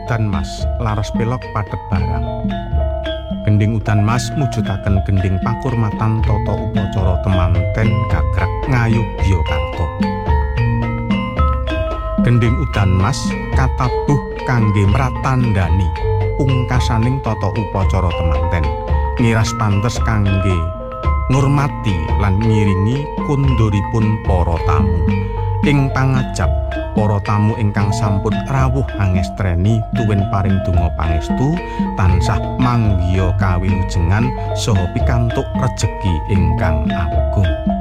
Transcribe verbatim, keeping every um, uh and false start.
udan mas laras pelok padet barang. Gending udan mas mujudaken gending pakurmatan tata upacara temanten gagrag ngayogya karta. Gending udan mas katabuh kangge mratandani pungkasaning tata upacara temanten, ngiras pantes kangge ngurmati lan ngiringi kunduripun para tamu. Ing pangajap para tamu ingkang sampun rawuh angestreni tuwin paring donga pangestu tansah manggiya kawilujengan saha pikantuk rejeki ingkang agung.